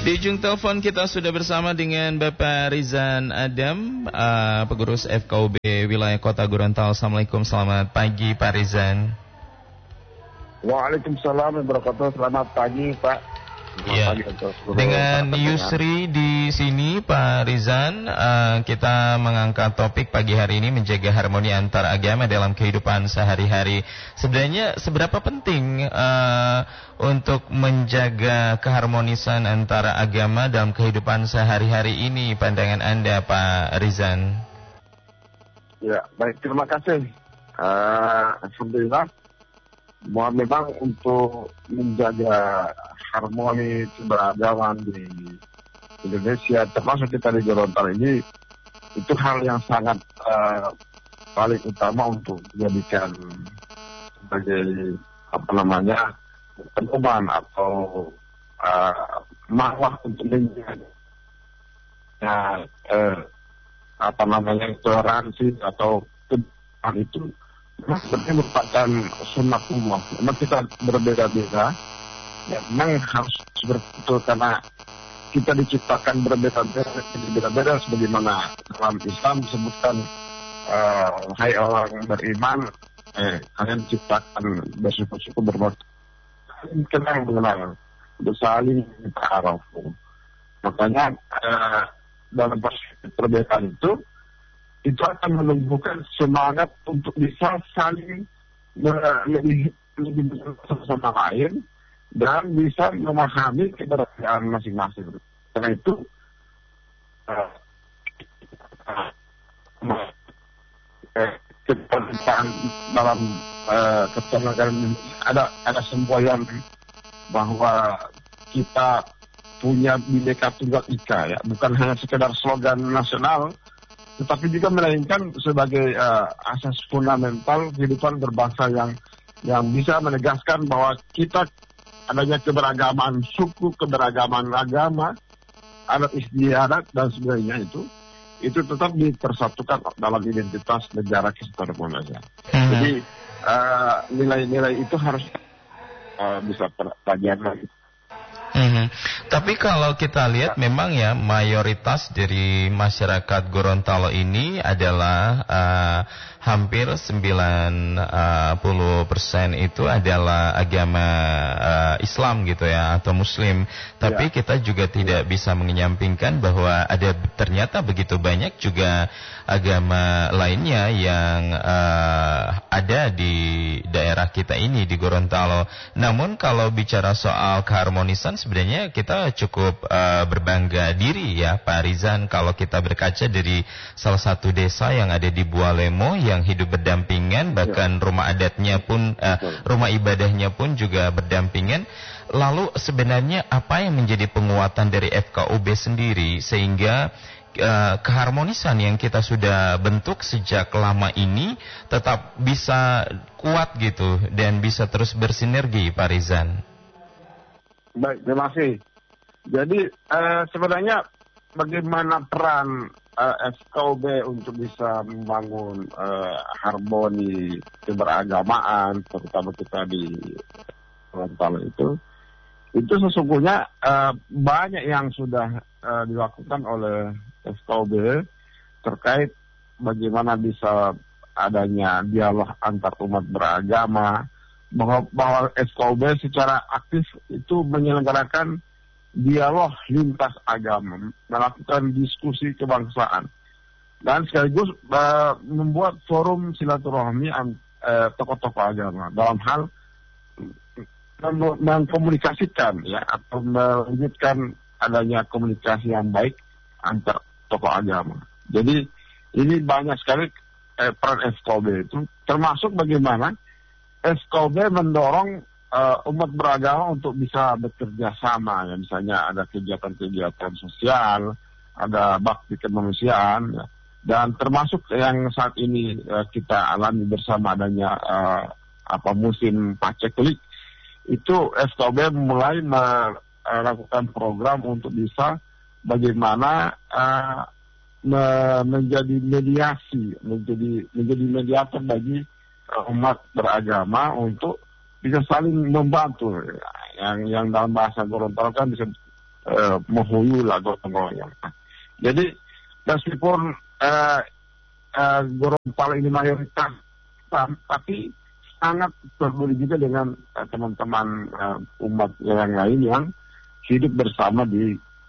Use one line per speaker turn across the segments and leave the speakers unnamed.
Di ujung telepon kita sudah bersama dengan Bapak Rizan Adam, pengurus FKUB Wilayah Kota Gorontalo. Assalamualaikum, selamat pagi Pak Rizan.
Waalaikumsalam warahmatullahi wabarakatuh. Selamat pagi Pak.
Iya. Dengan Yusri di sini Pak Rizan, kita mengangkat topik pagi hari ini menjaga harmoni antar agama dalam kehidupan sehari-hari. Sebenarnya seberapa penting untuk menjaga keharmonisan antara agama dalam kehidupan sehari-hari ini, pandangan Anda Pak Rizan?
Ya, baik, terima kasih. Alhamdulillah, memang untuk menjaga harmoni keberagaman di Indonesia, termasuk kita di Gorontalo ini, itu hal yang sangat paling utama untuk dijadikan sebagai pedoman atau marwah untuk menjaga toleransi atau kebenaran itu sebenarnya merupakan sunnatullah. Memang kita berbeda-beda. Ya, memang harus seperti itu karena kita diciptakan berbeda-beda sebagaimana dalam Islam disebutkan, hai orang beriman, kalian diciptakan bersyukur berbuat kenal bersaling ta'arafu. Makanya dalam perbedaan itu akan menumbuhkan semangat untuk bisa saling lebih sama lain dan bisa memahami keberadaan masing-masing. Karena itu keterbukaan dalam ketenagaan ada semboyan bahwa kita punya Bhinneka Tunggal Ika, ya, bukan hanya sekedar slogan nasional, tetapi juga melainkan sebagai asas fundamental kehidupan berbangsa yang bisa menegaskan bahwa kita adanya keberagaman suku, keberagaman agama, adat istiadat dan sebagainya itu tetap dipersatukan dalam identitas negara kesatuan Indonesia. Jadi nilai-nilai itu harus bisa pelajari lagi.
Tapi kalau kita lihat memang ya mayoritas dari masyarakat Gorontalo ini adalah hampir 90% itu adalah agama Islam gitu ya, atau Muslim. Tapi kita juga tidak bisa menyampingkan bahwa ada ternyata begitu banyak juga agama lainnya yang ada di daerah kita ini di Gorontalo. Namun kalau bicara soal keharmonisan sebenarnya kita cukup berbangga diri ya Pak Rizan, kalau kita berkaca dari salah satu desa yang ada di Bualemo yang hidup berdampingan, bahkan rumah adatnya pun rumah ibadahnya pun juga berdampingan. Lalu sebenarnya apa yang menjadi penguatan dari FKUB sendiri sehingga keharmonisan yang kita sudah bentuk sejak lama ini tetap bisa kuat gitu dan bisa terus bersinergi Pak Rizan?
Baik, terima kasih. Jadi sebenarnya bagaimana peran FKUB untuk bisa membangun harmoni keberagamaan, terutama kita di Gorontalo itu sesungguhnya banyak yang sudah dilakukan oleh FKUB terkait bagaimana bisa adanya dialog antar umat beragama, bahwa FKUB secara aktif itu menyelenggarakan dialog lintas agama, melakukan diskusi kebangsaan, dan sekaligus membuat forum silaturahmi tokoh-tokoh agama dalam hal mengkomunikasikan ya atau mewujudkan adanya komunikasi yang baik antar tokoh agama. Jadi ini banyak sekali peran FKUB itu, termasuk bagaimana FKUB mendorong umat beragama untuk bisa bekerja sama, ya, misalnya ada kegiatan-kegiatan sosial, ada bakti kemanusiaan, ya, dan termasuk yang saat ini kita alami bersama adanya musim paceklik, itu FKUB mulai melakukan program untuk bisa bagaimana menjadi mediasi, menjadi mediator bagi umat beragama untuk bisa saling membantu, yang dalam bahasa Gorontalo kan menghuyul atau mengoyang. Jadi meskipun Gorontalo ini mayoritas, tapi sangat peduli juga dengan teman-teman umat yang lain yang hidup bersama di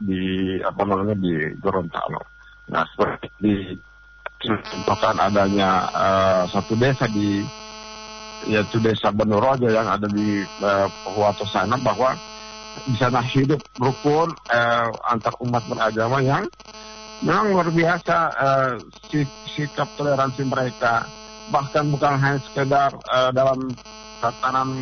Gorontalo. Nah, seperti contohkan adanya satu desa yaitu desa Benorojo yang ada di Wato sana, bahwa di sana hidup rukun antar umat beragama yang memang luar biasa sikap toleransi mereka. Bahkan bukan hanya sekedar dalam tatanan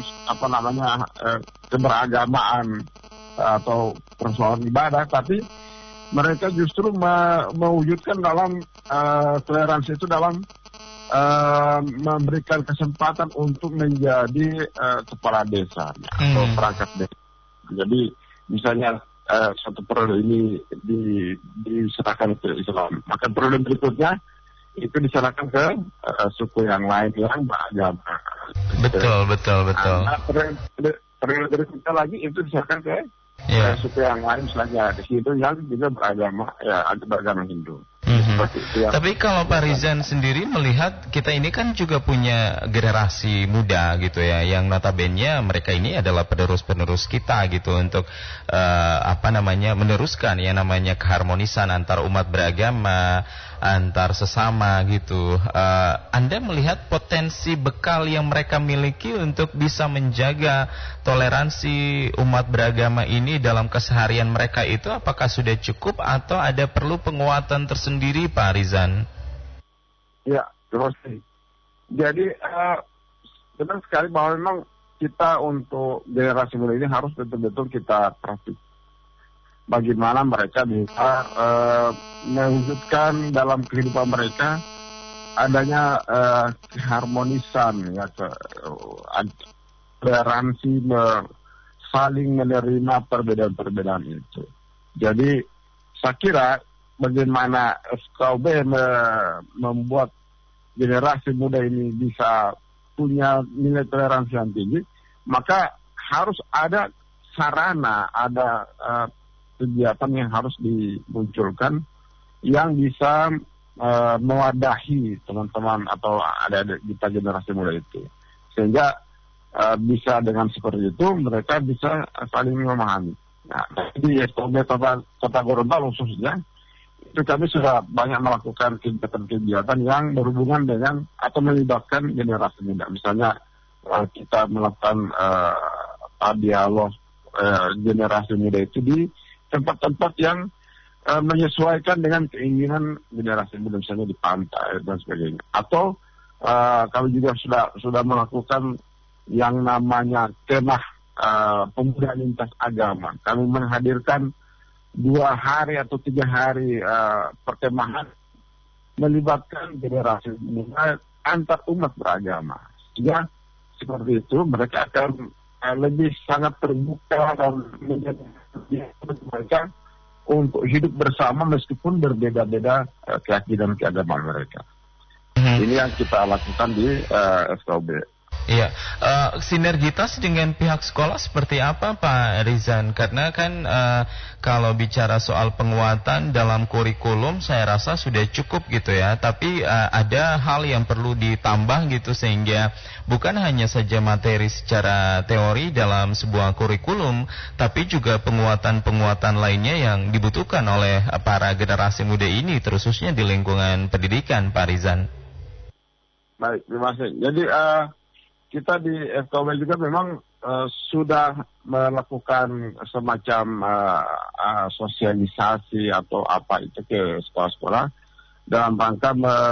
keberagamaan atau persoalan ibadah, tapi mereka justru mewujudkan dalam toleransi itu dalam memberikan kesempatan untuk menjadi kepala desa atau perangkat desa. Jadi misalnya satu periode ini diserahkan ke Islam, maka periode berikutnya itu diserahkan ke suku yang lain yang beragama.
Betul.
Nah, periode berikutnya lagi itu diserahkan ke suku yang lain selanjutnya. Di situ yang juga beragama Hindu.
Tapi kalau Pak Rizan sendiri melihat, kita ini kan juga punya generasi muda gitu ya, yang notabene mereka ini adalah penerus-penerus kita gitu untuk meneruskan yang namanya keharmonisan antar umat beragama, antar sesama gitu. Anda melihat potensi bekal yang mereka miliki untuk bisa menjaga toleransi umat beragama ini dalam keseharian mereka itu apakah sudah cukup atau ada perlu penguatan tersendiri, Pak Rizan?
Ya, terus. Jadi benar sekali bahwa memang kita untuk generasi muda ini harus betul-betul kita perhatikan bagaimana mereka bisa mewujudkan dalam kehidupan mereka adanya keharmonisan, ya, toleransi, saling menerima perbedaan-perbedaan itu. Jadi saya kira bagaimana FKUB membuat generasi muda ini bisa punya nilai toleransi yang tinggi, maka harus ada sarana, ada kegiatan yang harus dimunculkan yang bisa mewadahi teman-teman atau ada kita generasi muda itu, sehingga bisa dengan seperti itu mereka bisa saling memahami. Nah, di FKUB Kota Gorontalo khususnya itu kami sudah banyak melakukan kegiatan-kegiatan yang berhubungan dengan atau melibatkan generasi muda. Misalnya kita melakukan dialog generasi muda itu di tempat-tempat yang menyesuaikan dengan keinginan generasi muda, misalnya di pantai dan sebagainya. Atau kami juga sudah melakukan yang namanya kemah pemuda lintas agama. Kami menghadirkan 2 hari atau 3 hari perkemahan melibatkan generasi muda antar umat beragama. Sehingga seperti itu mereka akan lebih sangat terbuka dan menjadi mereka untuk hidup bersama meskipun berbeda-beda keyakinan keagamaan mereka. Ini yang kita lakukan di FKUB.
Iya, sinergitas dengan pihak sekolah seperti apa, Pak Rizan? Karena kan kalau bicara soal penguatan dalam kurikulum, saya rasa sudah cukup gitu ya. Tapi ada hal yang perlu ditambah gitu, sehingga bukan hanya saja materi secara teori dalam sebuah kurikulum, tapi juga penguatan-penguatan lainnya yang dibutuhkan oleh para generasi muda ini, terkhususnya di lingkungan pendidikan, Pak Rizan.
Baik, terima kasih. Jadi kita di FKUB juga memang sudah melakukan semacam sosialisasi atau apa itu ke sekolah-sekolah dalam rangka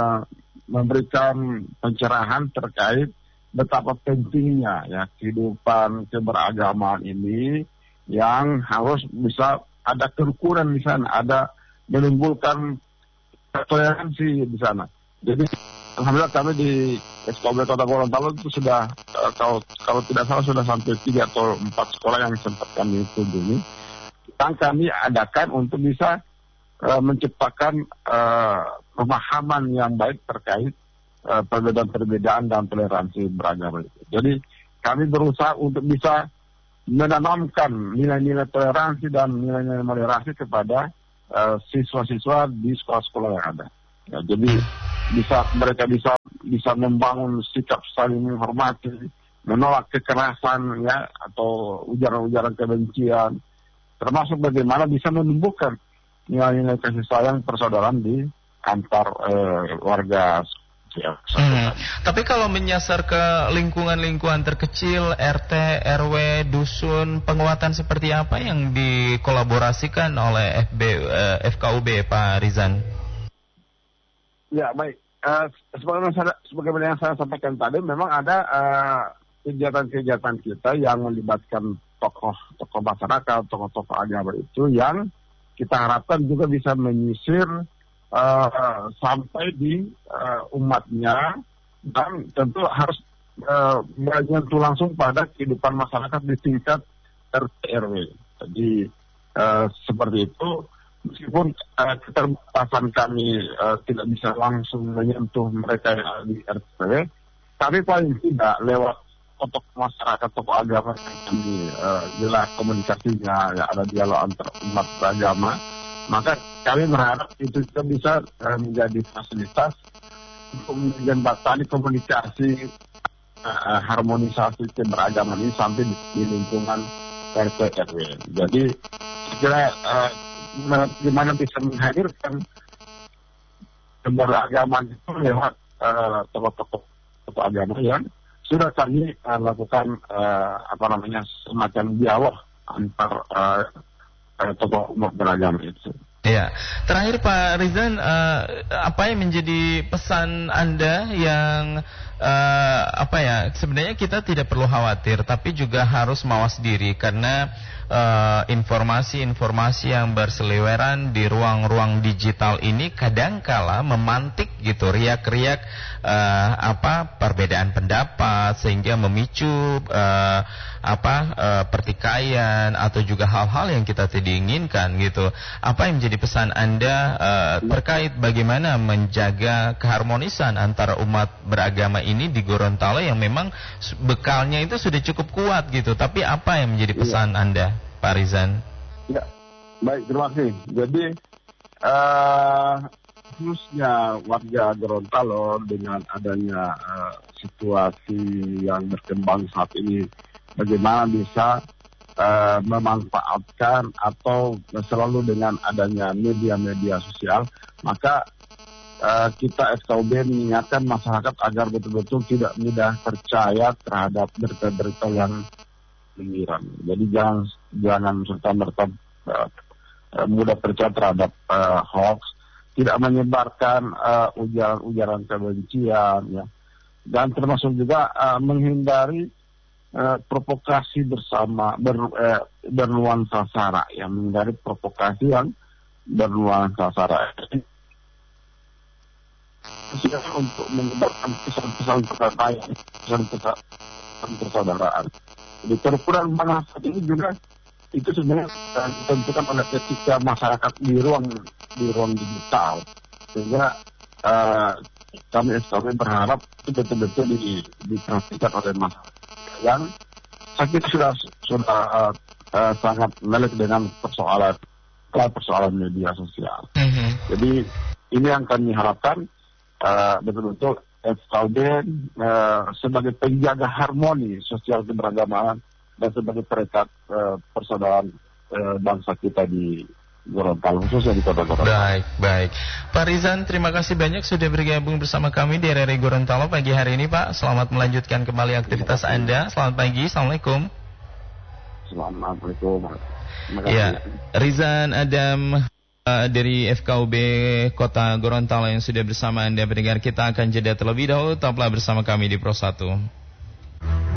memberikan pencerahan terkait betapa pentingnya ya kehidupan keberagamaan ini, yang harus bisa ada kerukunan di sana, ada menimbulkan toleransi di sana. Jadi alhamdulillah kami di FKUB Kota Gorontalo itu sudah kalau tidak salah sudah sampai 3 atau 4 sekolah yang sempat kami kunjungi, yang kami adakan untuk bisa menciptakan pemahaman yang baik terkait perbedaan-perbedaan dan toleransi beragama itu. Jadi kami berusaha untuk bisa menanamkan nilai-nilai toleransi dan nilai-nilai moderasi kepada siswa-siswa di sekolah-sekolah yang ada. Ya, jadi mereka bisa membangun sikap saling menghormati, menolak kekerasan ya atau ujaran-ujaran kebencian, termasuk bagaimana bisa menumbuhkan nilai-nilai kasih sayang persaudaraan di antar warga. Ya,
Tapi kalau menyasar ke lingkungan-lingkungan terkecil, RT, RW, dusun, penguatan seperti apa yang dikolaborasikan oleh FKUB, Pak Rizan?
Ya, baik. Sebagaimana yang saya sampaikan tadi, memang ada kegiatan-kegiatan kita yang melibatkan tokoh masyarakat, tokoh-tokoh agama itu yang kita harapkan juga bisa menyisir sampai di umatnya, dan tentu harus menyentuh langsung pada kehidupan masyarakat di tingkat RT RW. Jadi seperti itu, meskipun keterbatasan kami tidak bisa langsung menyentuh mereka yang di RT RW, tapi paling tidak lewat tokoh masyarakat, tokoh agama yang kami jelas komunikasinya, ya, ada dialog antar umat beragama. Maka kami berharap itu bisa menjadi fasilitas untuk menjembatani komunikasi harmonisasi keberagaman ini sampai di lingkungan RT RW. Jadi kira bagaimana bisa menghadirkan keberagaman itu lewat tokoh-tokoh agama yang sudah kami lakukan semacam dialog antar tokoh umat beragama itu.
Ya, terakhir Pak Rizan, apa yang menjadi pesan Anda yang sebenarnya kita tidak perlu khawatir, tapi juga harus mawas diri karena informasi-informasi yang berseliweran di ruang-ruang digital ini kadangkala memantik gitu riak-riak perbedaan pendapat sehingga memicu pertikaian atau juga hal-hal yang kita tidak inginkan gitu. Apa yang menjadi pesan Anda terkait bagaimana menjaga keharmonisan antara umat beragama ini di Gorontalo yang memang bekalnya itu sudah cukup kuat gitu, tapi apa yang menjadi pesan Anda, Pak Rizan?
Ya, baik, terima kasih. Jadi khususnya warga Gorontalo dengan adanya situasi yang berkembang saat ini, bagaimana bisa memanfaatkan atau selalu dengan adanya media-media sosial, maka kita FKUB mengingatkan masyarakat agar betul-betul tidak mudah percaya terhadap berita-berita yang menyerang. Jadi jangan serta-merta mudah percaya terhadap hoax, tidak menyebarkan ujaran-ujaran kebencian, ya, dan termasuk juga menghindari provokasi bersama bernuansa sara, yang menghindari provokasi yang bernuansa sara. Untuk menyebarkan pesan-pesan perdamaian, pesan persaudaraan. Jadi kerukunan bangsa ini juga itu sebenarnya ditentukan oleh etika masyarakat di ruang digital. Sehingga kami berharap itu betul-betul diperhatikan oleh masyarakat yang sakit sudah sangat melek dengan persoalan media sosial. Jadi ini yang kami harapkan betul-betul FKUB sebagai penjaga harmoni sosial keberagamaan dan sebagai perekat persaudaraan bangsa kita di Gorontalo, khususnya di Kota Gorontalo.
Baik. Pak Rizan, terima kasih banyak sudah bergabung bersama kami di RRI Gorontalo pagi hari ini, Pak. Selamat melanjutkan kembali aktivitas Anda. Selamat pagi. Assalamualaikum.
Assalamualaikum.
Ya, Rizan Adam dari FKUB Kota Gorontalo yang sudah bersama Anda pendengar. Kita akan jeda terlebih dahulu. Tetaplah bersama kami di Pro 1.